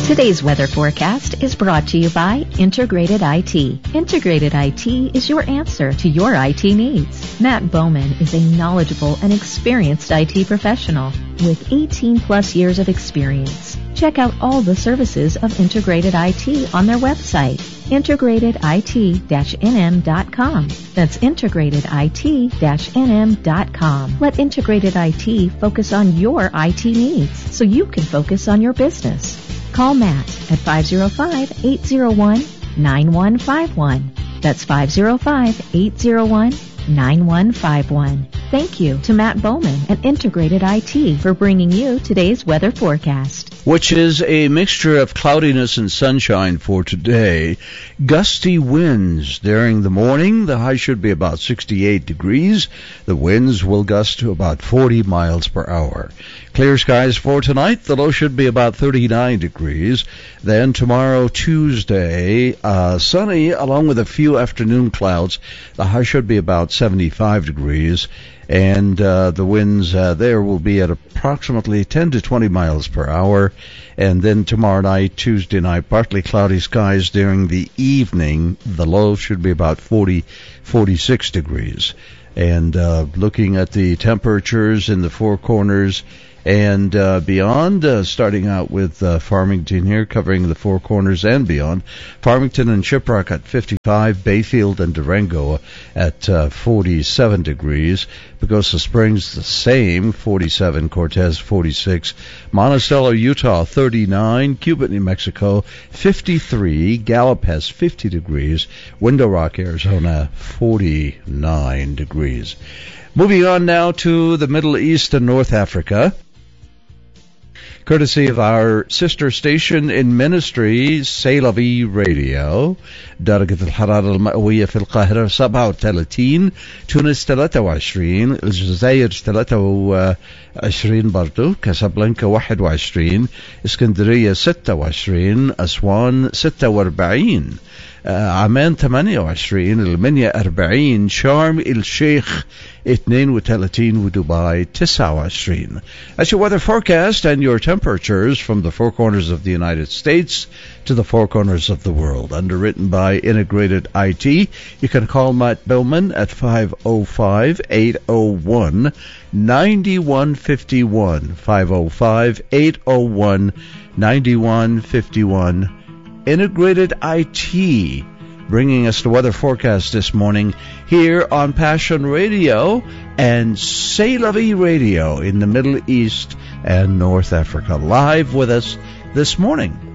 Today's weather forecast is brought to you by Integrated IT. Integrated IT is your answer to your IT needs. Matt Bowman is a knowledgeable and experienced IT professional with 18 plus years of experience. Check out all the services of Integrated IT on their website, integratedit-nm.com. That's integratedit-nm.com. Let Integrated IT focus on your IT needs so you can focus on your business. Call Matt at 505-801-9151. That's 505-801-9151. Thank you to Matt Bowman and Integrated IT for bringing you today's weather forecast, which is a mixture of cloudiness and sunshine for today. Gusty winds during the morning. The high should be about 68 degrees. The winds will gust to about 40 miles per hour. Clear skies for tonight. The low should be about 39 degrees. Then tomorrow, Tuesday, sunny along with a few afternoon clouds. The high should be about 75 degrees. And the winds there will be at approximately 10 to 20 miles per hour. And then tomorrow night, Tuesday night, partly cloudy skies during the evening. The low should be about 46 degrees. And looking at the temperatures in the Four Corners and beyond, starting out with Farmington here, covering the Four Corners and beyond. Farmington and Shiprock at 55, Bayfield and Durango at 47 degrees. Pagosa Springs the same, 47, Cortez 46, Monticello, Utah 39, Cuba, New Mexico 53, Gallup has 50 degrees, Window Rock, Arizona 49 degrees. Moving on now to the Middle East and North Africa. Courtesy of our sister station in ministry, سي لا في راديو. درجة الحرارة المئوية في القاهرة 37، تونس 23، الجزائر 23 برضو، كاسابلانكا 21، اسكندرية 26، أسوان 46، عمان 28، المنيا 40، شرم الشيخ 32 ودبي 29. That's your weather forecast and your temperatures from the four corners of the United States to the four corners of the world. Underwritten by Integrated IT. You can call Matt Bowman at 505-801-9151. 505-801-9151. Integrated IT, bringing us the weather forecast this morning here on Passion Radio and C'est La Vie Radio in the Middle East and North Africa. Live with us this morning.